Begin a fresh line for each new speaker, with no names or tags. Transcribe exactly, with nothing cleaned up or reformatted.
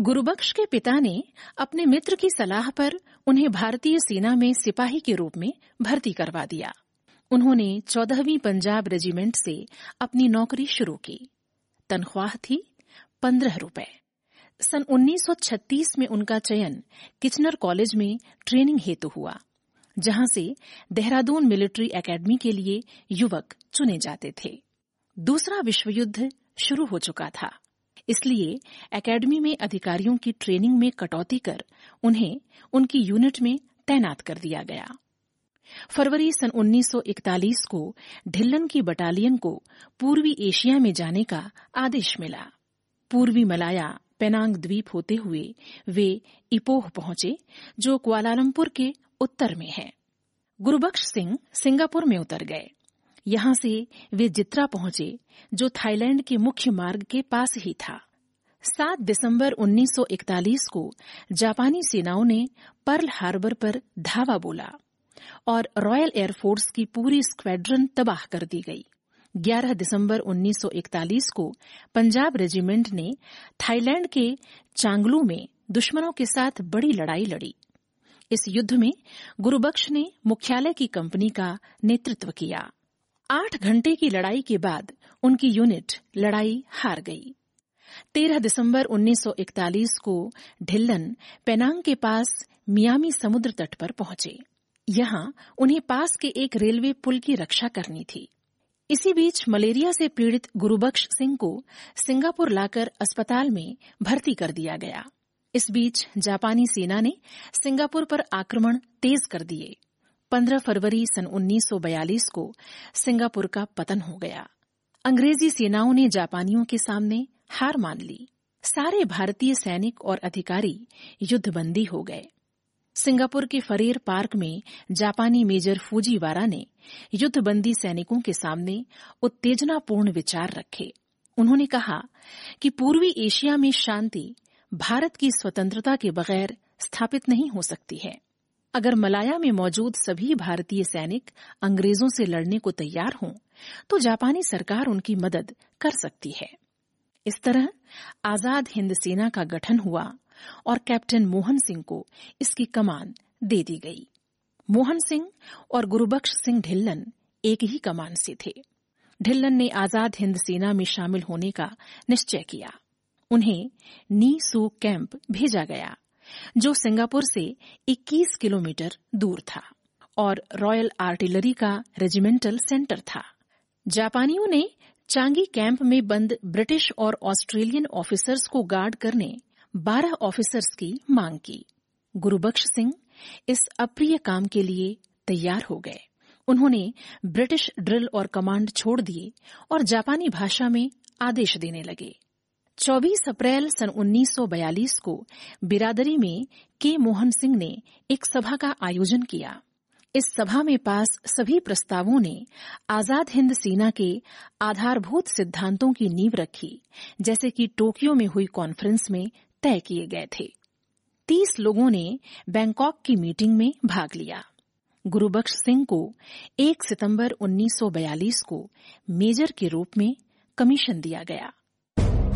गुरुबख्श के पिता ने अपने मित्र की सलाह पर उन्हें भारतीय सेना में सिपाही के रूप में भर्ती करवा दिया। उन्होंने चौदहवीं पंजाब रेजिमेंट से अपनी नौकरी शुरू की। तनख्वाह थी पंद्रह रुपए। सन उन्नीस सौ छत्तीस में उनका चयन किचनर कॉलेज में ट्रेनिंग हेतु हुआ, जहां से देहरादून मिलिट्री एकेडमी के लिए युवक चुने जाते थे। दूसरा विश्व युद्ध शुरू हो चुका था, इसलिए एकेडमी में अधिकारियों की ट्रेनिंग में कटौती कर उन्हें उनकी यूनिट में तैनात कर दिया गया। फरवरी सन उन्नीस सौ इकतालीस को ढिल्लन की बटालियन को पूर्वी एशिया में जाने का आदेश मिला। पूर्वी मलाया पेनांग द्वीप होते हुए वे इपोह पहुंचे, जो कुआलालंपुर के उत्तर में है। गुरुबख्श सिंह सिंगापुर में उतर गए। यहां से वे जित्रा पहुंचे, जो थाईलैंड के मुख्य मार्ग के पास ही था। सात दिसंबर उन्नीस सौ इकतालीस को जापानी सेनाओं ने पर्ल हार्बर पर धावा बोला और रॉयल एयरफोर्स की पूरी स्क्वाड्रन तबाह कर दी गई। ग्यारह दिसंबर उन्नीस सौ इकतालीस को पंजाब रेजिमेंट ने थाईलैंड के चांगलू में दुश्मनों के साथ बड़ी लड़ाई लड़ी। इस युद्ध में गुरुबख्श ने मुख्यालय की कंपनी का नेतृत्व किया। आठ घंटे की लड़ाई के बाद उनकी यूनिट लड़ाई हार गई। तेरह दिसंबर उन्नीस सौ इकतालीस को ढिल्लन पेनांग के पास मियामी समुद्र तट पर पहुंचे। यहां उन्हें पास के एक रेलवे पुल की रक्षा करनी थी। इसी बीच मलेरिया से पीड़ित गुरुबख्श सिंह को सिंगापुर लाकर अस्पताल में भर्ती कर दिया गया। इस बीच जापानी सेना ने सिंगापुर पर आक्रमण तेज कर दिए। पंद्रह फरवरी सन उन्नीस सौ बयालीस को सिंगापुर का पतन हो गया। अंग्रेजी सेनाओं ने जापानियों के सामने हार मान ली। सारे भारतीय सैनिक और अधिकारी युद्धबंदी हो गए। सिंगापुर के फरेर पार्क में जापानी मेजर फूजीवारा ने युद्धबंदी सैनिकों के सामने उत्तेजनापूर्ण विचार रखे। उन्होंने कहा कि पूर्वी एशिया में शांति भारत की स्वतंत्रता के बगैर स्थापित नहीं हो सकती है। अगर मलाया में मौजूद सभी भारतीय सैनिक अंग्रेजों से लड़ने को तैयार हों, तो जापानी सरकार उनकी मदद कर सकती है। इस तरह आजाद हिंद सेना का गठन हुआ और कैप्टन मोहन सिंह को इसकी कमान दे दी गई। मोहन सिंह और गुरुबख्श सिंह ढिल्लन एक ही कमान से थे। ढिल्लन ने आजाद हिंद सेना में शामिल होने का निश्चय किया। उन्हें नी सू कैंप भेजा गया, जो सिंगापुर से इक्कीस किलोमीटर दूर था और रॉयल आर्टिलरी का रेजिमेंटल सेंटर था। जापानियों ने चांगी कैंप में बंद ब्रिटिश और ऑस्ट्रेलियन ऑफिसर्स को गार्ड करने बारह ऑफिसर्स की मांग की। गुरुबख्श सिंह इस अप्रिय काम के लिए तैयार हो गए। उन्होंने ब्रिटिश ड्रिल और कमांड छोड़ दिए और जापानी भाषा में आदेश देने लगे। चौबीस अप्रैल सन उन्नीस सौ बयालीस को बिरादरी में के मोहन सिंह ने एक सभा का आयोजन किया। इस सभा में पास सभी प्रस्तावों ने आजाद हिंद सेना के आधारभूत सिद्धांतों की नींव रखी, जैसे कि टोक्यो में हुई कॉन्फ्रेंस में तय किए गए थे। तीस लोगों ने बैंकॉक की मीटिंग में भाग लिया। गुरुबख्श सिंह को एक सितंबर उन्नीस सौ बयालीस को मेजर के रूप में कमीशन दिया गया।